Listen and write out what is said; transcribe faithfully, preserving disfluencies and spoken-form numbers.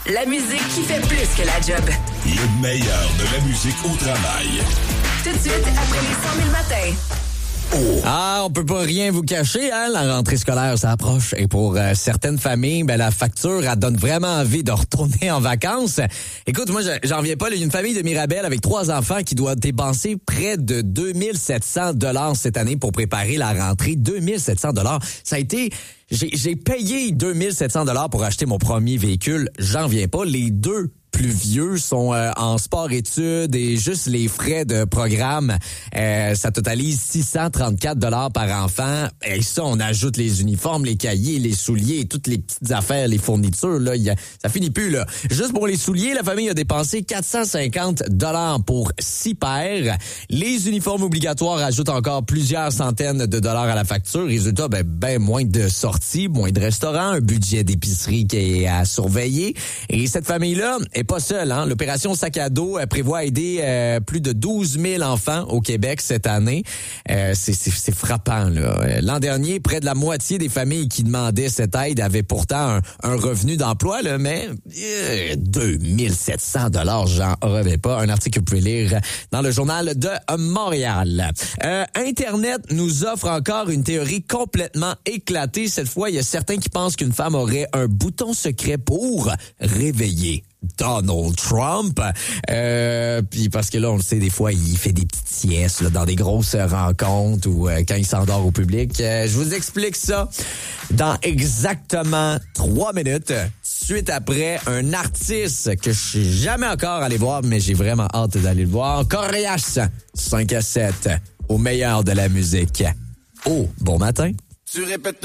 La musique qui fait plus que la job. Le meilleur de la musique au travail. Tout de suite, après les cent mille matins. Oh. Ah, on peut pas rien vous cacher, hein? La rentrée scolaire s'approche et pour euh, certaines familles, ben la facture, elle donne vraiment envie de retourner en vacances. Écoute, moi, j'en viens pas. Il y a une famille de Mirabel avec trois enfants qui doit dépenser près de deux mille sept cents dollars cette année pour préparer la rentrée. deux mille sept cents dollars. Ça a été... J'ai, j'ai payé deux mille sept cents dollars pour acheter mon premier véhicule. J'en viens pas. Les deux plus vieux sont euh, en sport-études et juste les frais de programme, euh, ça totalise six cent trente-quatre dollars par enfant. Et ça, on ajoute les uniformes, les cahiers, les souliers, toutes les petites affaires, les fournitures. Là, y a, ça finit plus. Là. Juste pour les souliers, la famille a dépensé quatre cent cinquante dollars pour six paires. Les uniformes obligatoires ajoutent encore plusieurs centaines de dollars à la facture. Résultat, ben, ben moins de sorties, moins de restaurants, un budget d'épicerie qui est à surveiller. Et cette famille-là est pas seul, hein. L'opération Sac à dos euh, prévoit aider euh, plus de douze mille enfants au Québec cette année. Euh, c'est, c'est, c'est frappant, là. L'an dernier, près de la moitié des familles qui demandaient cette aide avaient pourtant un, un revenu d'emploi, là, mais euh, deux mille sept cents dollars, j'en revais pas. Un article que vous pouvez lire dans le journal de Montréal. Euh, Internet nous offre encore une théorie complètement éclatée. Cette fois, il y a certains qui pensent qu'une femme aurait un bouton secret pour réveiller Donald Trump. Euh, puis parce que là, on le sait, des fois, il fait des petites siestes là, dans des grosses rencontres ou euh, quand il s'endort au public. Euh, je vous explique ça dans exactement trois minutes. Suite après, un artiste que je suis jamais encore allé voir, mais j'ai vraiment hâte d'aller le voir. Corias, cinq à sept, au meilleur de la musique. Oh, bon matin. Tu répètes